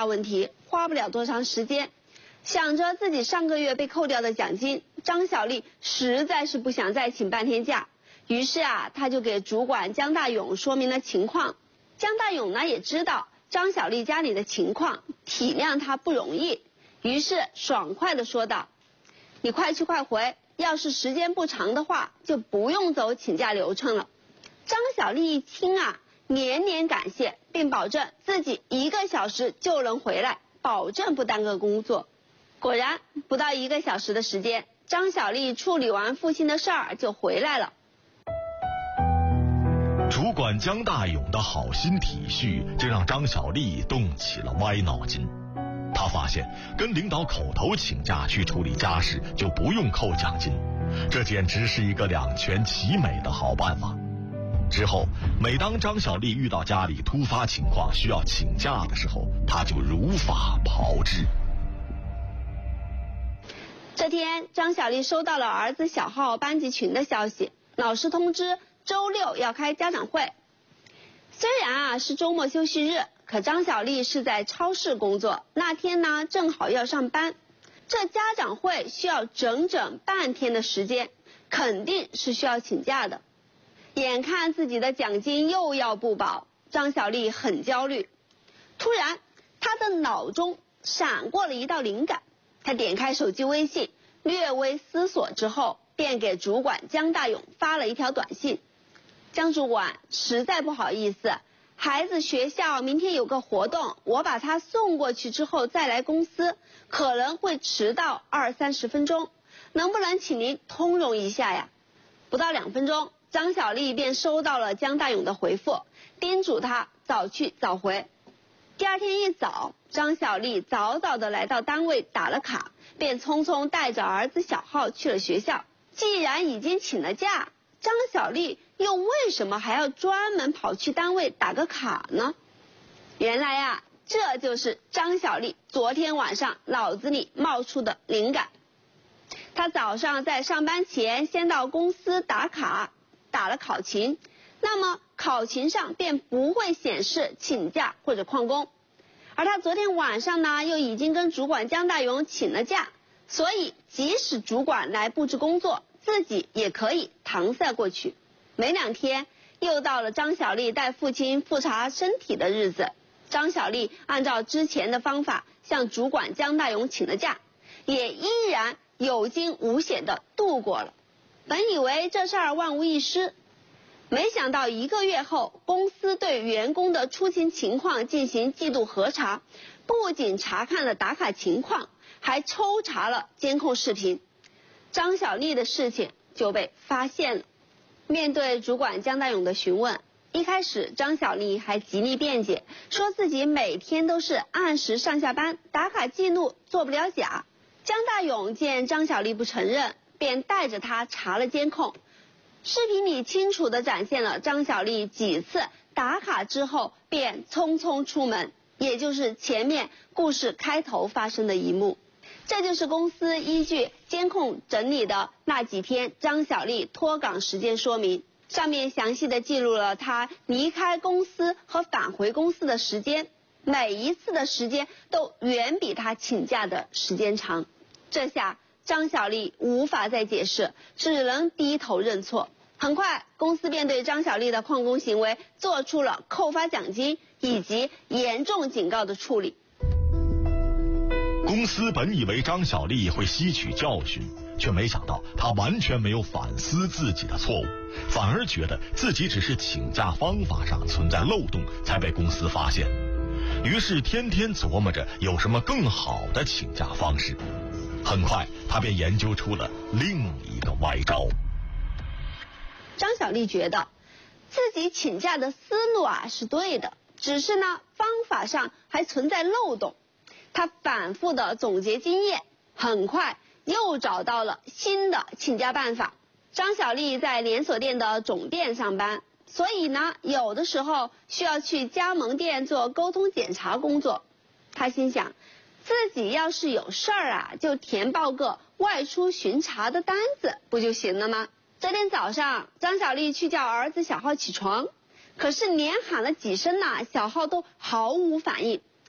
大问题，花不了多长时间。想着自己上个月被扣掉的奖金，张小丽实在是不想再请半天假，于是她就给主管江大勇说明了情况。江大勇呢也知道张小丽家里的情况，体谅她不容易，于是爽快地说道：“你快去快回，要是时间不长的话，就不用走请假流程了。”张小丽一听连连感谢，并保证自己1个小时就能回来，保证不耽搁工作。果然，不到1个小时的时间，张小丽处理完父亲的事儿就回来了。 主管江大勇的好心体恤，这让张小丽动起了歪脑筋。她发现跟领导口头请假去处理家事就不用扣奖金，这简直是一个两全其美的好办法。之后，每当张小丽遇到家里突发情况需要请假的时候，她就如法炮制。 这天，张小丽收到了儿子小浩班级群的消息，老师通知周6要开家长会。虽然是周末休息日，可张小丽是在超市工作，那天呢正好要上班，这家长会需要整整半天的时间，肯定是需要请假的。眼看自己的奖金又要不保，张小丽很焦虑。突然，她的脑中闪过了一道灵感，她点开手机微信，略微思索之后，便给主管江大勇发了一条短信：“江主管，实在不好意思，孩子学校明天有个活动，我把他送过去之后再来公司，可能会迟到20-30分钟，能不能请您通融一下呀？”不到2分钟，张小丽便收到了江大勇的回复，叮嘱他早去早回。第二天一早，张小丽早早的来到单位打了卡，便匆匆带着儿子小浩去了学校。既然已经请了假，张小丽又为什么还要专门跑去单位打个卡呢？原来这就是张小丽昨天晚上脑子里冒出的灵感。她早上在上班前先到公司打卡，打了考勤，那么考勤上便不会显示请假或者旷工。而她昨天晚上呢，又已经跟主管江大勇请了假，所以即使主管来布置工作，自己也可以搪塞过去。没2天，又到了张小丽带父亲复查身体的日子。张小丽按照之前的方法向主管江大勇请了假，也依然有惊无险地度过了。本以为这事儿万无一失，没想到1个月后，公司对员工的出勤情况进行季度核查，不仅查看了打卡情况，还抽查了监控视频。张小丽的事情就被发现了。面对主管江大勇的询问，一开始张小丽还极力辩解，说自己每天都是按时上下班，打卡记录做不了假。江大勇见张小丽不承认，便带着她查了监控。视频里清楚地展现了张小丽几次打卡之后便匆匆出门，也就是前面故事开头发生的一幕。这就是公司依据监控整理的那几天张小丽脱岗时间说明，上面详细的记录了她离开公司和返回公司的时间，每一次的时间都远比她请假的时间长。这下张小丽无法再解释，只能低头认错。很快，公司便对张小丽的旷工行为做出了扣发奖金以及严重警告的处理。 公司本以为张小丽会吸取教训，却没想到她完全没有反思自己的错误，反而觉得自己只是请假方法上存在漏洞才被公司发现，于是天天琢磨着有什么更好的请假方式。很快，她便研究出了另一个歪招。 张小丽觉得自己请假的思路是对的，只是呢方法上还存在漏洞。她反复的总结经验，很快又找到了新的请假办法。张小丽在连锁店的总店上班，所以呢有的时候需要去加盟店做沟通检查工作。她心想，自己要是有事儿就填报个外出巡查的单子不就行了吗？这天早上，张小丽去叫儿子小浩起床，可是连喊了几声小浩都毫无反应。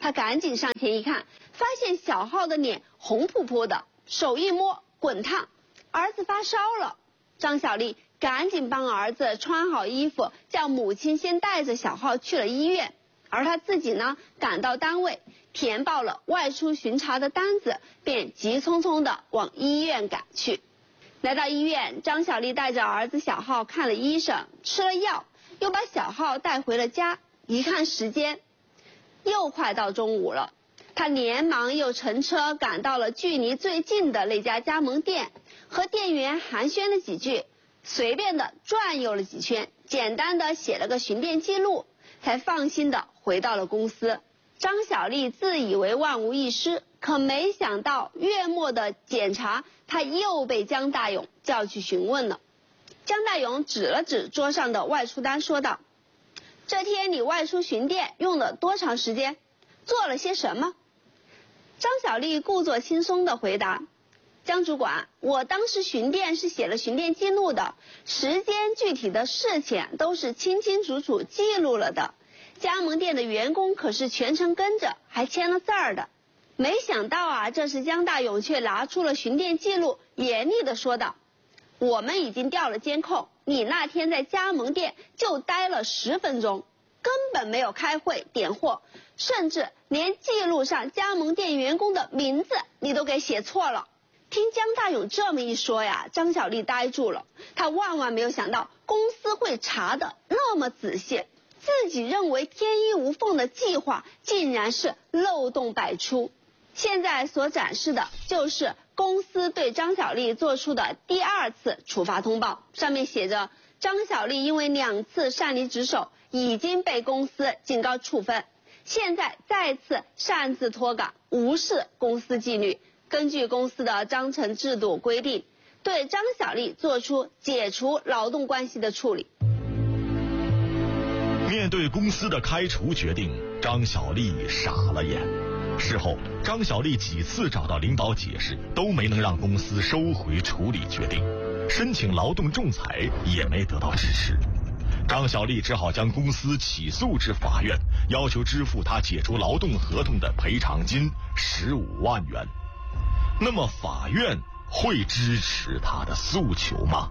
他赶紧上前一看，发现小浩的脸红扑扑的，手一摸滚烫，儿子发烧了。张小丽赶紧帮儿子穿好衣服，叫母亲先带着小浩去了医院，而他自己呢，赶到单位填报了外出巡查的单子，便急匆匆地往医院赶去。来到医院，张小丽带着儿子小浩看了医生，吃了药，又把小浩带回了家。一看时间，又快到中午了，他连忙又乘车赶到了距离最近的那家加盟店，和店员寒暄了几句，随便的转悠了几圈，简单的写了个巡店记录，才放心的回到了公司。张小丽自以为万无一失，可没想到月末的检查，她又被江大勇叫去询问了。江大勇指了指桌上的外出单，说道：“这天你外出巡店用了多长时间？做了些什么？”张小丽故作轻松地回答：“江主管，我当时巡店是写了巡店记录的，时间具体的事情都是清清楚楚记录了的。加盟店的员工可是全程跟着，还签了字儿的。”没想到啊，这时江大勇却拿出了巡店记录，严厉地说道：“我们已经调了监控，你那天在加盟店就待了10分钟，根本没有开会点货，甚至连记录上加盟店员工的名字你都给写错了。”听江大勇这么一说呀，张小丽呆住了。她万万没有想到公司会查得那么仔细，自己认为天衣无缝的计划竟然是漏洞百出。现在所展示的就是公司对张小丽做出的第2次处罚通报，上面写着张小丽因为2次擅离职守已经被公司警告处分，现在再次擅自脱岗，无视公司纪律。根据公司的章程制度规定，对张小丽做出解除劳动关系的处理。 面对公司的开除决定，张小丽傻了眼。事后，张小丽几次找到领导解释，都没能让公司收回处理决定，申请劳动仲裁也没得到支持。张小丽只好将公司起诉至法院，要求支付她解除劳动合同的赔偿金15万元。那么法院会支持她的诉求吗？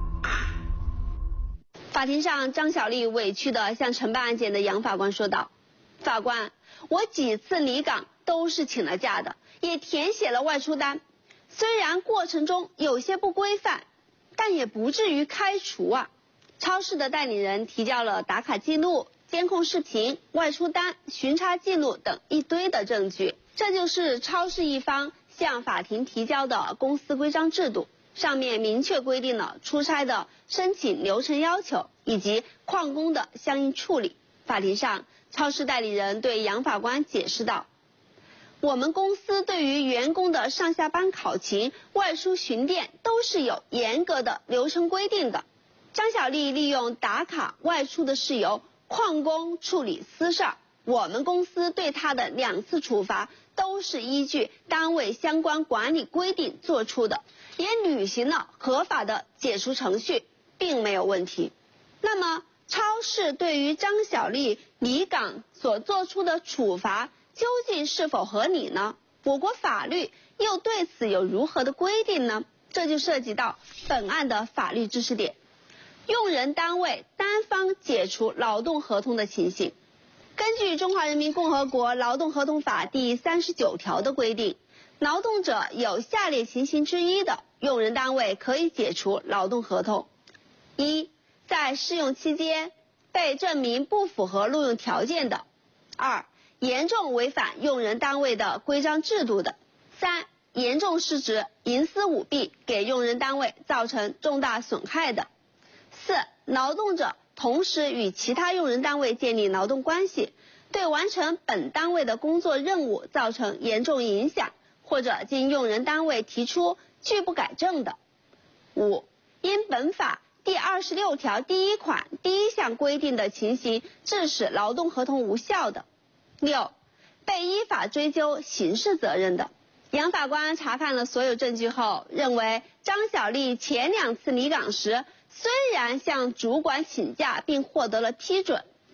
法庭上，张小丽委屈地向承办案件的杨法官说道：“法官，我几次离岗都是请了假的，也填写了外出单，虽然过程中有些不规范，但也不至于开除啊。”超市的代理人提交了打卡记录、监控视频、外出单、巡查记录等一堆的证据，这就是超市一方向法庭提交的公司规章制度，上面明确规定了出差的申请流程要求以及旷工的相应处理。法庭上，超市代理人对杨法官解释道：“我们公司对于员工的上下班考勤、外出巡店都是有严格的流程规定的。张小丽利用打卡外出的事由旷工处理私事，我们公司对她的2次处罚都是依据单位相关管理规定做出的，也履行了合法的解除程序，并没有问题。”那么超市对于张小丽离岗所做出的处罚究竟是否合理呢？我国法律又对此有如何的规定呢？这就涉及到本案的法律知识点，用人单位单方解除劳动合同的情形。根据《中华人民共和国劳动合同法》第39条的规定，劳动者有下列情形之一的，用人单位可以解除劳动合同：一、在试用期间被证明不符合录用条件的；二、严重违反用人单位的规章制度的；三、严重失职、营私舞弊，给用人单位造成重大损害的；四、劳动者同时与其他用人单位建立劳动关系，对完成本单位的工作任务造成严重影响，或者经用人单位提出拒不改正的；五、因本法第26条第1款第1项规定的情形致使劳动合同无效的；六、被依法追究刑事责任的。杨法官查看了所有证据后，认为张小丽前2次离岗时虽然向主管请假并获得了批准，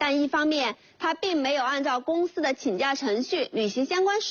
但一方面他并没有按照公司的请假程序履行相关